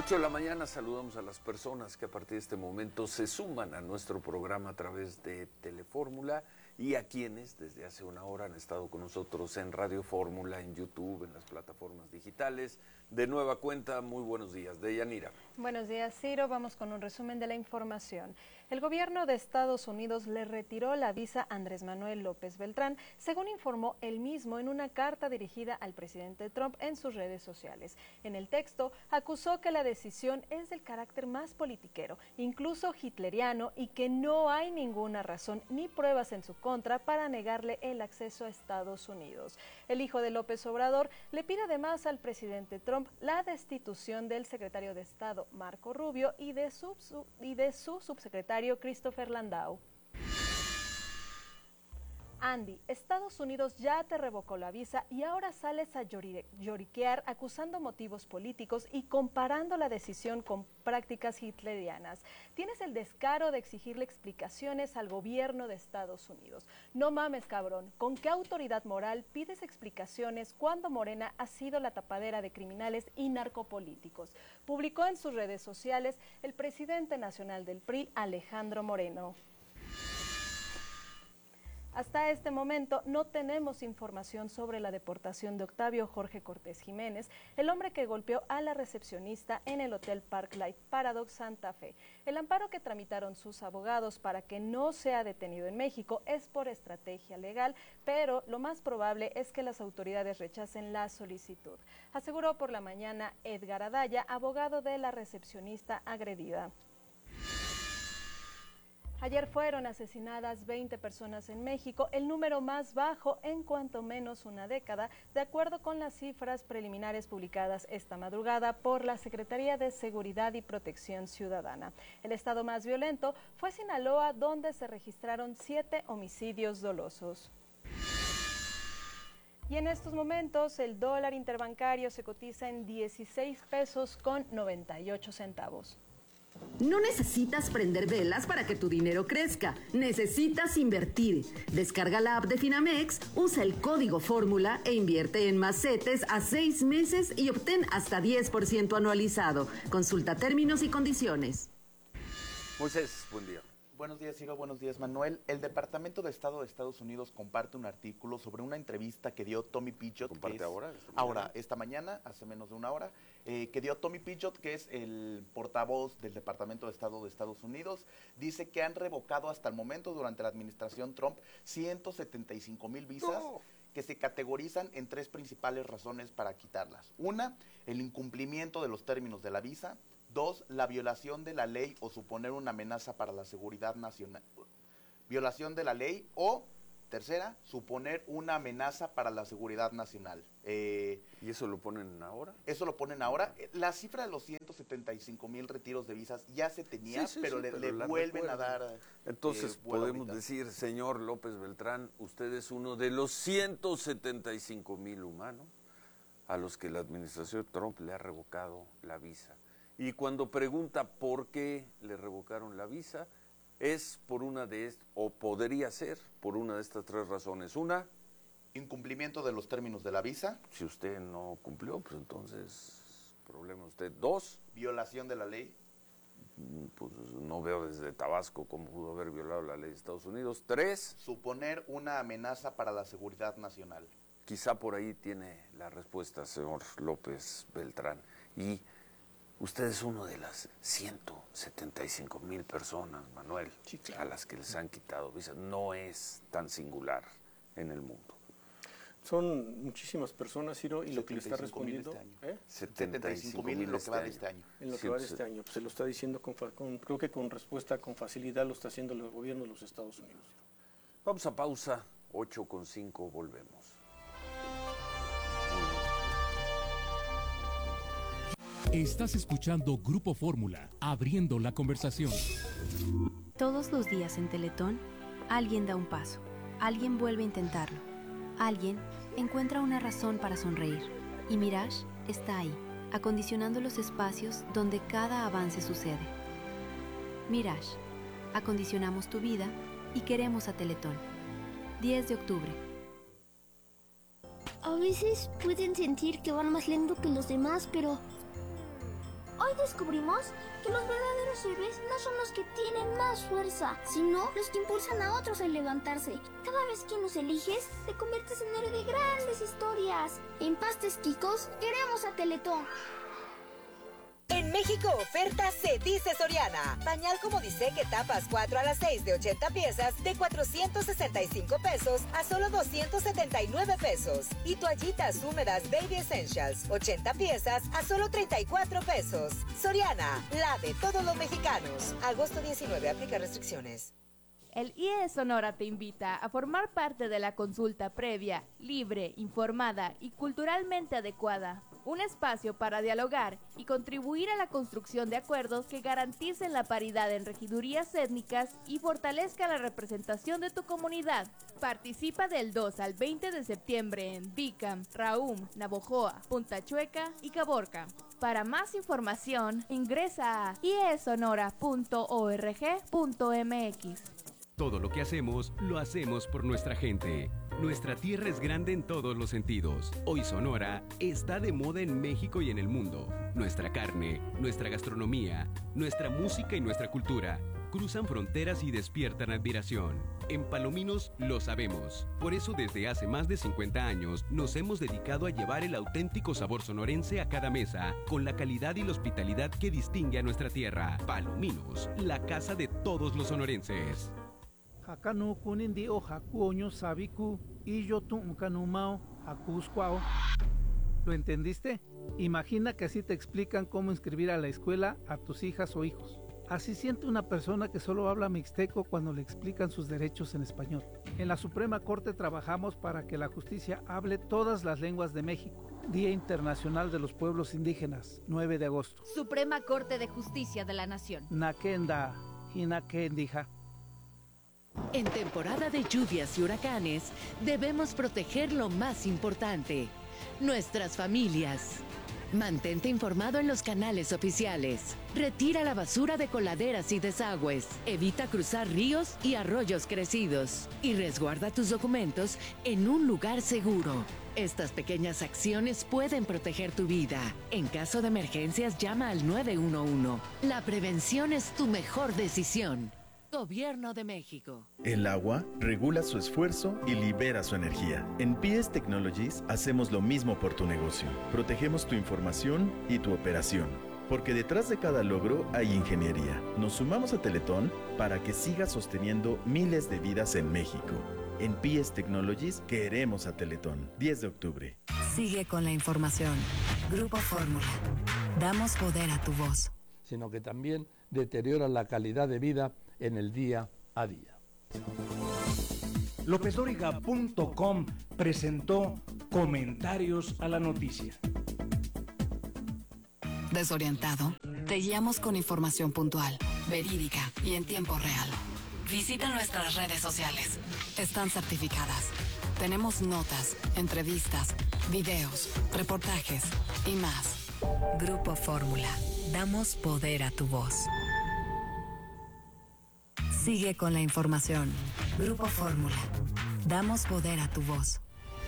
8 de la mañana saludamos a las personas que a partir de este momento se suman a nuestro programa a través de Telefórmula y a quienes desde hace una hora han estado con nosotros en Radio Fórmula, en YouTube, en las plataformas digitales. De nueva cuenta, muy buenos días. Deyanira. Buenos días, Ciro. Vamos con un resumen de la información. El gobierno de Estados Unidos le retiró la visa a Andrés Manuel López Beltrán, según informó él mismo en una carta dirigida al presidente Trump en sus redes sociales. En el texto, acusó que la decisión es del carácter más politiquero, incluso hitleriano, y que no hay ninguna razón ni pruebas en su contra para negarle el acceso a Estados Unidos. El hijo de López Obrador le pide además al presidente Trump la destitución del secretario de Estado Marco Rubio y de su subsecretario Christopher Landau. Andy, Estados Unidos ya te revocó la visa y ahora sales a lloriquear acusando motivos políticos y comparando la decisión con prácticas hitlerianas. Tienes el descaro de exigirle explicaciones al gobierno de Estados Unidos. No mames, cabrón, ¿con qué autoridad moral pides explicaciones cuando Morena ha sido la tapadera de criminales y narcopolíticos? Publicó en sus redes sociales el presidente nacional del PRI, Alejandro Moreno. Hasta este momento no tenemos información sobre la deportación de Octavio Jorge Cortés Jiménez, el hombre que golpeó a la recepcionista en el Hotel Parklight Paradox Santa Fe. El amparo que tramitaron sus abogados para que no sea detenido en México es por estrategia legal, pero lo más probable es que las autoridades rechacen la solicitud, aseguró por la mañana Edgar Adaya, abogado de la recepcionista agredida. Ayer fueron asesinadas 20 personas en México, el número más bajo en cuanto menos una década, de acuerdo con las cifras preliminares publicadas esta madrugada por la Secretaría de Seguridad y Protección Ciudadana. El estado más violento fue Sinaloa, donde se registraron 7 homicidios dolosos. Y en estos momentos el dólar interbancario se cotiza en 16 pesos con 98 centavos. No necesitas prender velas para que tu dinero crezca, necesitas invertir. Descarga la app de Finamex, usa el código Fórmula e invierte en más CETES a 6 meses y obtén hasta 10% anualizado. Consulta términos y condiciones. Moisés, buen día. Buenos días, Ciro. Buenos días, Manuel. El Departamento de Estado de Estados Unidos comparte un artículo sobre una entrevista que dio Tommy Pidgeot. ¿Comparte ahora? Esta mañana, hace menos de una hora, que dio Tommy Pidgeot, que es el portavoz del Departamento de Estado de Estados Unidos. Dice que han revocado hasta el momento, durante la administración Trump, 175,000 visas. ¡Oh! Que se categorizan en 3 principales razones para quitarlas. Una, el incumplimiento de los términos de la visa. 2, la violación de la ley o suponer una amenaza para la seguridad nacional. Violación de la ley o, tercera, suponer una amenaza para la seguridad nacional. ¿Y eso lo ponen ahora? Eso lo ponen ahora. La cifra de los 175,000 retiros de visas ya se tenía, pero le vuelven a dar. Entonces podemos decir, señor López Beltrán, usted es uno de los 175,000 humanos a los que la administración Trump le ha revocado la visa. Y cuando pregunta por qué le revocaron la visa, es por una de estas, o podría ser por una de estas 3 razones. Una, incumplimiento de los términos de la visa. Si usted no cumplió, pues entonces, problema usted. 2, violación de la ley. Pues no veo desde Tabasco cómo pudo haber violado la ley de Estados Unidos. 3, suponer una amenaza para la seguridad nacional. Quizá por ahí tiene la respuesta, señor López Beltrán. Y usted es uno de las 175,000 personas, Manuel, sí, claro, a las que les han quitado visas. No es tan singular en el mundo. Son muchísimas personas, Ciro, y lo que le está respondiendo... Este año. 75,000 en lo que va de este año. En lo que va de este año. Se lo está diciendo, creo que con respuesta, con facilidad, lo está haciendo el gobierno de los Estados Unidos. Vamos a pausa, 8:05, volvemos. Estás escuchando Grupo Fórmula, abriendo la conversación. Todos los días en Teletón, alguien da un paso, alguien vuelve a intentarlo, alguien encuentra una razón para sonreír. Y Mirage está ahí, acondicionando los espacios donde cada avance sucede. Mirage, acondicionamos tu vida y queremos a Teletón. 10 de octubre. A veces pueden sentir que van más lento que los demás, pero... Hoy descubrimos que los verdaderos héroes no son los que tienen más fuerza, sino los que impulsan a otros a levantarse. Cada vez que nos eliges, te conviertes en héroe de grandes historias. En Pastes Quicos, queremos a Teletón. En México oferta se dice Soriana. Pañal como dice que tapas 4 a las 6 de 80 piezas de 465 pesos a solo 279 pesos. Y toallitas húmedas Baby Essentials 80 piezas a solo 34 pesos. Soriana, la de todos los mexicanos. Agosto 19, aplica restricciones. El IE Sonora te invita a formar parte de la consulta previa, libre, informada y culturalmente adecuada. Un espacio para dialogar y contribuir a la construcción de acuerdos que garanticen la paridad en regidurías étnicas y fortalezca la representación de tu comunidad. Participa del 2 al 20 de septiembre en Bicam, Raum, Navojoa, Punta Chueca y Caborca. Para más información, ingresa a iesonora.org.mx. Todo lo que hacemos, lo hacemos por nuestra gente. Nuestra tierra es grande en todos los sentidos. Hoy Sonora está de moda en México y en el mundo. Nuestra carne, nuestra gastronomía, nuestra música y nuestra cultura cruzan fronteras y despiertan admiración. En Palominos lo sabemos. Por eso desde hace más de 50 años nos hemos dedicado a llevar el auténtico sabor sonorense a cada mesa, con la calidad y la hospitalidad que distingue a nuestra tierra. Palominos, la casa de todos los sonorenses. Hakanu kunindi o hakuoño sabiku y yo tuncanumao hakuscuao. ¿Lo entendiste? Imagina que así te explican cómo inscribir a la escuela a tus hijas o hijos. Así siente una persona que solo habla mixteco cuando le explican sus derechos en español. En la Suprema Corte trabajamos para que la justicia hable todas las lenguas de México. Día Internacional de los Pueblos Indígenas, 9 de agosto. Suprema Corte de Justicia de la Nación. Nakenda, Hinakendija. En temporada de lluvias y huracanes, debemos proteger lo más importante, nuestras familias. Mantente informado en los canales oficiales. Retira la basura de coladeras y desagües. Evita cruzar ríos y arroyos crecidos. Y resguarda tus documentos en un lugar seguro. Estas pequeñas acciones pueden proteger tu vida. En caso de emergencias, llama al 911. La prevención es tu mejor decisión. Gobierno de México. El agua regula su esfuerzo y libera su energía. En PS Technologies hacemos lo mismo por tu negocio. Protegemos tu información y tu operación. Porque detrás de cada logro hay ingeniería. Nos sumamos a Teletón para que sigas sosteniendo miles de vidas en México. En PS Technologies queremos a Teletón. 10 de octubre. Sigue con la información. Grupo Fórmula. Damos poder a tu voz. Sino que también deteriora la calidad de vida en el día a día. LópezDóriga.com presentó Comentarios a la Noticia. ¿Desorientado? Te guiamos con información puntual, verídica y en tiempo real. Visita nuestras redes sociales. Están certificadas. Tenemos notas, entrevistas, videos, reportajes y más. Grupo Fórmula. Damos poder a tu voz. Sigue con la información. Grupo Fórmula. Damos poder a tu voz.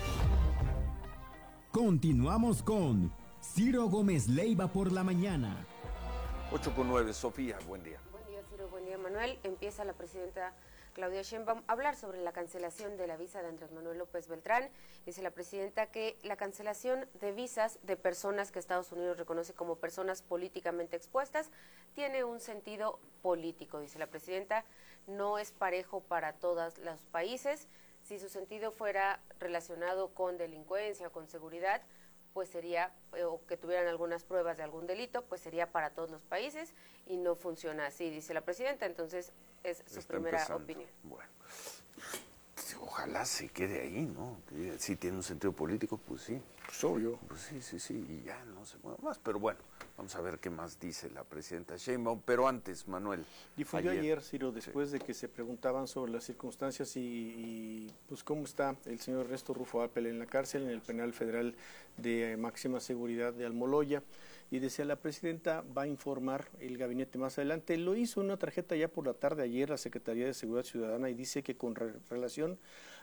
Continuamos con Ciro Gómez Leiva por la mañana. 8:09, Sofía, buen día. Buen día, Ciro, buen día, Manuel. Empieza la presidenta Claudia Sheinbaum a hablar sobre la cancelación de la visa de Andrés Manuel López Beltrán. Dice la presidenta que la cancelación de visas de personas que Estados Unidos reconoce como personas políticamente expuestas tiene un sentido político. Dice la presidenta, no es parejo para todos los países. Si su sentido fuera relacionado con delincuencia o con seguridad, pues sería, o que tuvieran algunas pruebas de algún delito, pues sería para todos los países y no funciona así, dice la presidenta. Entonces es su primera opinión. Bueno, ojalá se quede ahí, ¿no? Si tiene un sentido político, pues sí. Pues obvio. Pues sí, y ya no se mueve más. Pero bueno, vamos a ver qué más dice la presidenta Sheinbaum. Pero antes, Manuel. Difundió ayer, Ciro, después de que se preguntaban sobre las circunstancias y pues cómo está el señor Ernesto Rufo Appel en la cárcel, en el penal federal de máxima seguridad de Almoloya. Y decía, la presidenta va a informar el gabinete más adelante. Lo hizo una tarjeta ya por la tarde ayer la Secretaría de Seguridad Ciudadana y dice que con relación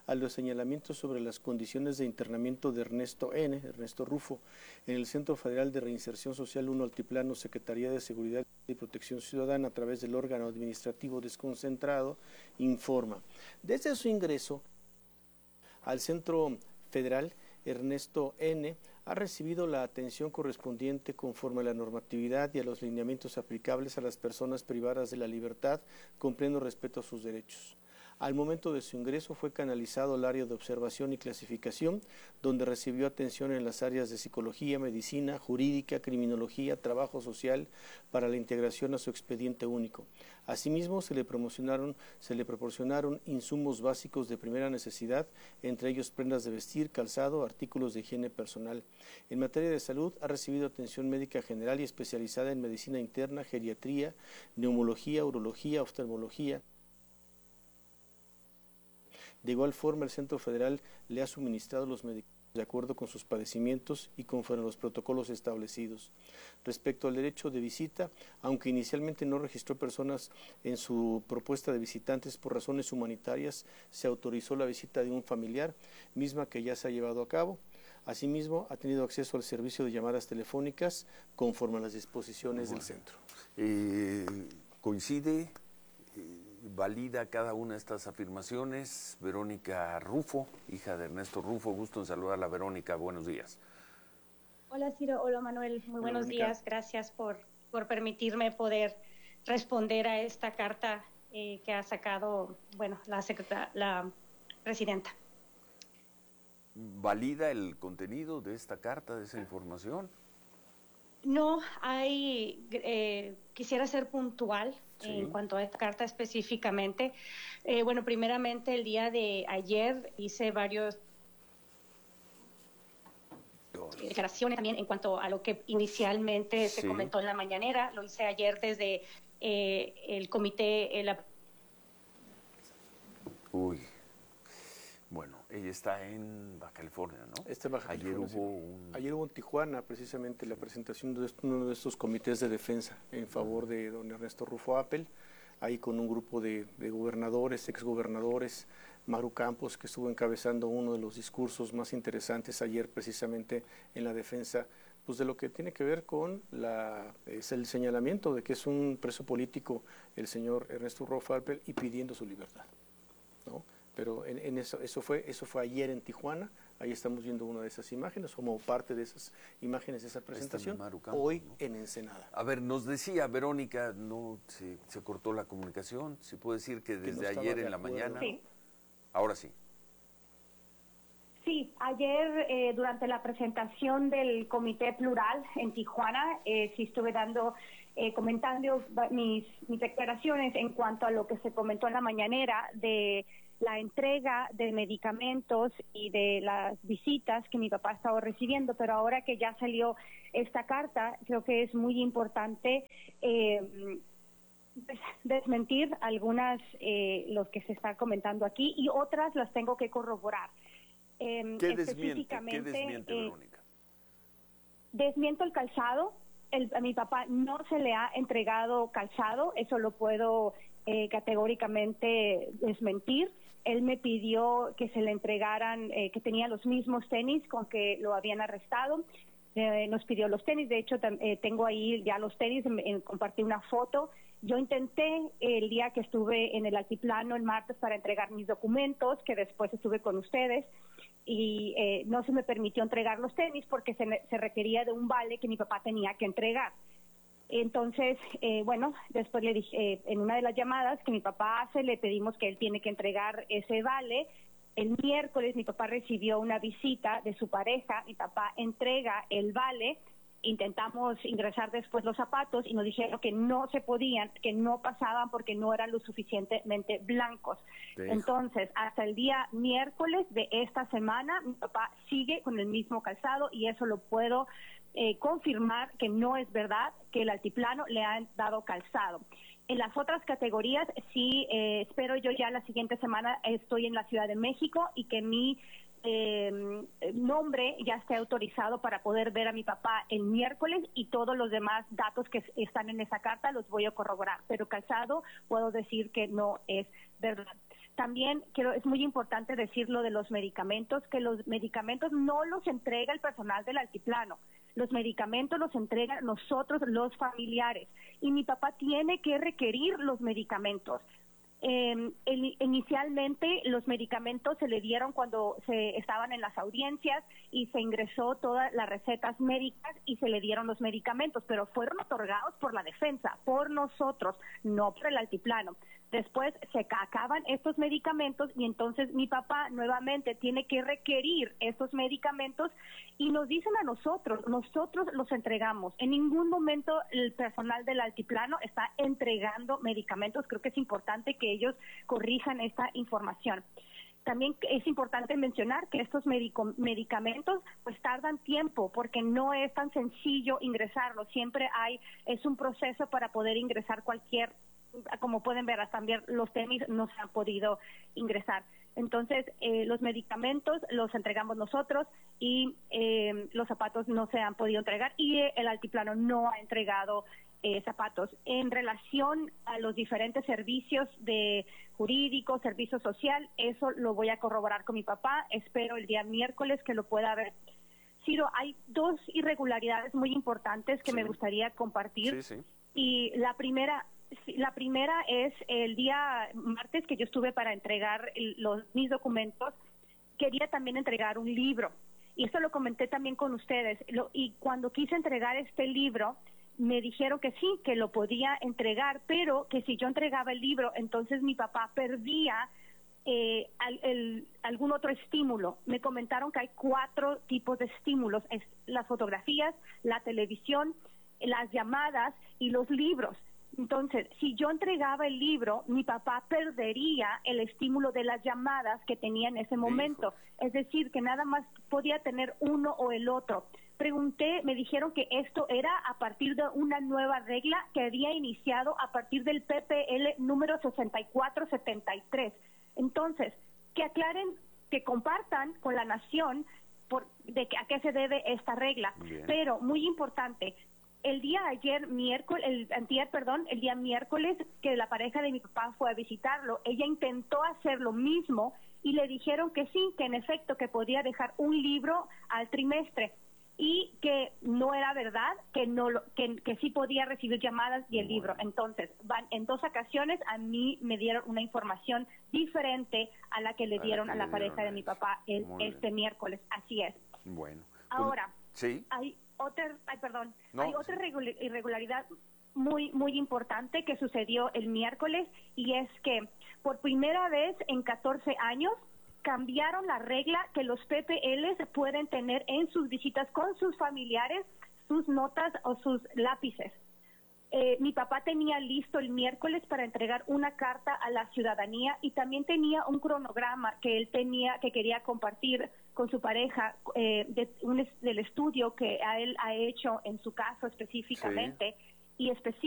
a los señalamientos sobre las condiciones de internamiento de Ernesto Rufo, en el Centro Federal de Reinserción Social 1 Altiplano, Secretaría de Seguridad y Protección Ciudadana, a través del órgano administrativo desconcentrado, informa. Desde su ingreso al Centro Federal, Ernesto N. ha recibido la atención correspondiente conforme a la normatividad y a los lineamientos aplicables a las personas privadas de la libertad, con pleno respeto a sus derechos. Al momento de su ingreso fue canalizado al área de observación y clasificación, donde recibió atención en las áreas de psicología, medicina, jurídica, criminología, trabajo social, para la integración a su expediente único. Asimismo, se le proporcionaron insumos básicos de primera necesidad, entre ellos prendas de vestir, calzado, artículos de higiene personal. En materia de salud, ha recibido atención médica general y especializada en medicina interna, geriatría, neumología, urología, oftalmología. De igual forma, el Centro Federal le ha suministrado los medicamentos de acuerdo con sus padecimientos y conforme a los protocolos establecidos. Respecto al derecho de visita, aunque inicialmente no registró personas en su propuesta de visitantes por razones humanitarias, se autorizó la visita de un familiar, misma que ya se ha llevado a cabo. Asimismo, ha tenido acceso al servicio de llamadas telefónicas conforme a las disposiciones del centro. ¿Coincide? ¿Valida cada una de estas afirmaciones? Verónica Rufo, hija de Ernesto Rufo, gusto en saludarla. Verónica, buenos días. Hola Ciro, hola Manuel, muy buenos días, gracias por permitirme poder responder a esta carta que ha sacado, la presidenta. ¿Valida el contenido de esta carta, de esa información? No, quisiera ser puntual en cuanto a esta carta específicamente. Primeramente el día de ayer hice varias declaraciones también en cuanto a lo que inicialmente se comentó en la mañanera. Lo hice ayer desde el comité. Bueno, ella está en Baja California, ¿no? Está en Baja California. Ayer hubo en Tijuana precisamente la presentación de uno de estos comités de defensa en favor de don Ernesto Rufo Appel, ahí con un grupo de gobernadores, exgobernadores, Maru Campos, que estuvo encabezando uno de los discursos más interesantes ayer precisamente en la defensa, pues de lo que tiene que ver con es el señalamiento de que es un preso político el señor Ernesto Rufo Appel y pidiendo su libertad, ¿no? Pero eso fue ayer en Tijuana. Ahí estamos viendo una de esas imágenes, como parte de esas imágenes de esa presentación, hoy en Ensenada. A ver, nos decía Verónica, no se cortó la comunicación, ¿se puede decir que desde ayer en la mañana? Sí. Ahora sí. Sí, ayer durante la presentación del Comité Plural en Tijuana, sí estuve comentando mis declaraciones en cuanto a lo que se comentó en la mañanera de la entrega de medicamentos y de las visitas que mi papá estaba recibiendo, pero ahora que ya salió esta carta, creo que es muy importante desmentir algunas, los que se está comentando aquí, y otras las tengo que corroborar. ¿Qué desmiente, Verónica? Desmiento el calzado. A mi papá no se le ha entregado calzado, eso lo puedo categóricamente desmentir. Él me pidió que se le entregaran, que tenía los mismos tenis con que lo habían arrestado. Nos pidió los tenis, de hecho tengo ahí ya los tenis, compartí una foto. Yo intenté el día que estuve en el altiplano el martes para entregar mis documentos, que después estuve con ustedes, y no se me permitió entregar los tenis porque se requería de un vale que mi papá tenía que entregar. Entonces, después le dije, en una de las llamadas que mi papá hace, le pedimos que él tiene que entregar ese vale. El miércoles mi papá recibió una visita de su pareja, mi papá entrega el vale, intentamos ingresar después los zapatos y nos dijeron que no se podían, que no pasaban porque no eran lo suficientemente blancos. Entonces, hasta el día miércoles de esta semana, mi papá sigue con el mismo calzado, y eso lo puedo confirmar que no es verdad que el altiplano le han dado calzado. En las otras categorías, sí, espero yo ya la siguiente semana estoy en la Ciudad de México y que mi nombre ya esté autorizado para poder ver a mi papá el miércoles, y todos los demás datos que están en esa carta los voy a corroborar, pero calzado puedo decir que no es verdad. También es muy importante decir lo de los medicamentos, que los medicamentos no los entrega el personal del altiplano. Los medicamentos los entregan nosotros, los familiares. Y mi papá tiene que requerir los medicamentos. Inicialmente los medicamentos se le dieron cuando se estaban en las audiencias y se ingresó todas las recetas médicas y se le dieron los medicamentos, pero fueron otorgados por la defensa, por nosotros, no por el altiplano. Después se acaban estos medicamentos y entonces mi papá nuevamente tiene que requerir estos medicamentos y nos dicen a nosotros los entregamos. En ningún momento el personal del altiplano está entregando medicamentos. Creo que es importante que ellos corrijan esta información. También es importante mencionar que estos medicamentos pues tardan tiempo porque no es tan sencillo ingresarlos. Siempre es un proceso para poder ingresar cualquier, como pueden ver, también los tenis no se han podido ingresar. Entonces, los medicamentos los entregamos nosotros y los zapatos no se han podido entregar y el altiplano no ha entregado zapatos. En relación a los diferentes servicios de jurídico, servicio social, eso lo voy a corroborar con mi papá. Espero el día miércoles que lo pueda ver. Ciro, hay 2 irregularidades muy importantes que me gustaría compartir. Y la primera es el día martes que yo estuve para entregar mis documentos. Quería también entregar un libro y esto lo comenté también con ustedes. Y cuando quise entregar este libro, me dijeron que sí, que lo podía entregar, pero que si yo entregaba el libro, entonces mi papá perdía algún otro estímulo. Me comentaron que hay 4 tipos de estímulos: las fotografías, la televisión, las llamadas y los libros. Entonces, si yo entregaba el libro, mi papá perdería el estímulo de las llamadas que tenía en ese momento. Es decir, que nada más podía tener uno o el otro. Pregunté, me dijeron que esto era a partir de una nueva regla que había iniciado a partir del PPL número 6473. Entonces, que aclaren, que compartan con la nación a qué se debe esta regla. Bien. Pero, muy importante, el día miércoles que la pareja de mi papá fue a visitarlo, ella intentó hacer lo mismo y le dijeron que sí, que en efecto que podía dejar un libro al trimestre y que no era verdad, que sí podía recibir llamadas y el libro. Entonces, en 2 ocasiones a mí me dieron una información diferente a la que le dieron a la pareja de mi papá este miércoles. Así es. Bueno. Ahora, ¿sí? Hay otra irregularidad muy importante que sucedió el miércoles y es que por primera vez en 14 años cambiaron la regla que los PPLs pueden tener en sus visitas con sus familiares, sus notas o sus lápices. Mi papá tenía listo el miércoles para entregar una carta a la ciudadanía y también tenía un cronograma que quería compartir con su pareja del estudio que él ha hecho en su caso específicamente. Sí. Y